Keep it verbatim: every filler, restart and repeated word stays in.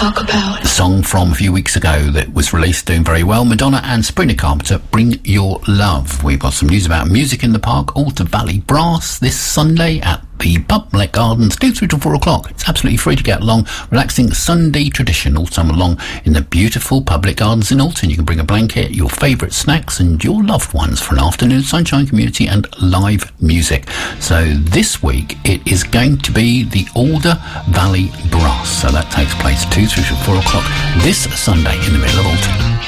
talk about. The song from a few weeks ago that was released, doing very well. Madonna and Sabrina Carpenter, Bring Your Love. We've got some news about music in the park. Alta Valley Brass this Sunday at the Public Gardens, two through to four o'clock. It's absolutely free to get along. Relaxing Sunday tradition all summer long in the beautiful Public Gardens in Alton. You can bring a blanket, your favourite snacks and your loved ones for an afternoon sunshine community and live music. So this week it is going to be the Alder Valley Brass. So that takes place two through to four o'clock this Sunday in the middle of Alton.